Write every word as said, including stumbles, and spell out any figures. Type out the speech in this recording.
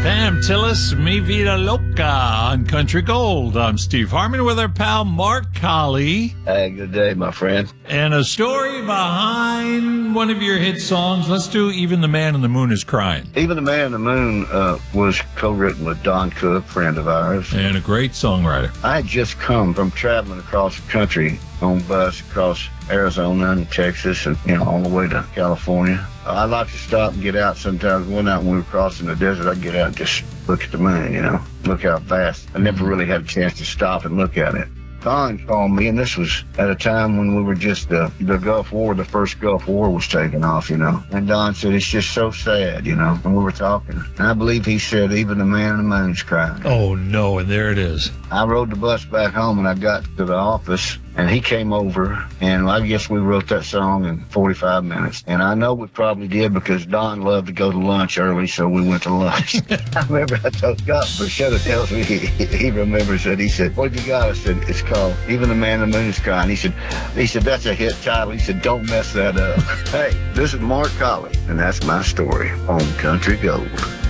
Pam Tillis, Mi Vida Loca on Country Gold. I'm Steve Harmon with our pal Mark Colley. Hey, good day, my friend. And a story behind one of your hit songs. Let's do Even the Man in the Moon is Crying. Even the Man in the Moon uh, was co-written with Don Cook, friend of ours. And a great songwriter. I had just come from traveling across the country on bus across Arizona and Texas and, you know, all the way to California. I like to stop and get out sometimes. One night when we were crossing the desert, I'd get out and just look at the moon, you know, look how fast. I never really had a chance to stop and look at it. Don called me, and this was at a time when we were just, uh, the Gulf War, the first Gulf War was taking off, you know. And Don said, it's just so sad, you know, and we were talking. And I believe he said, even the man in the moon's crying. Oh, no, and there it is. I rode the bus back home, and I got to the office, and he came over, and I guess we wrote that song in forty-five minutes. And I know we probably did because Don loved to go to lunch early, so we went to lunch. I remember I told Scott Bruschetta tells me he, he remembers it. He said, what you got? I said, it's called Even the Man in the Moon is Crying. He said, he said, that's a hit title. He said, don't mess that up. Hey, this is Mark Colley, and that's my story on Country Gold.